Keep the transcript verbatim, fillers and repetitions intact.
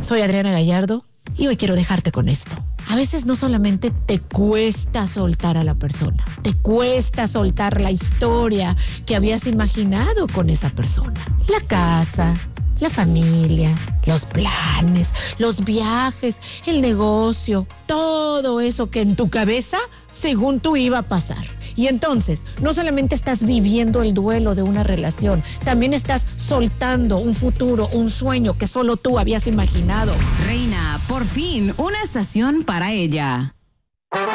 Soy Adriana Gallardo y hoy quiero dejarte con esto. A veces no solamente te cuesta soltar a la persona, te cuesta soltar la historia que habías imaginado con esa persona. La casa, la familia, los planes, los viajes, el negocio, todo eso que en tu cabeza, según tú, iba a pasar. Y entonces, no solamente estás viviendo el duelo de una relación, también estás soltando un futuro, un sueño que solo tú habías imaginado. Reina, por fin, una estación para ella.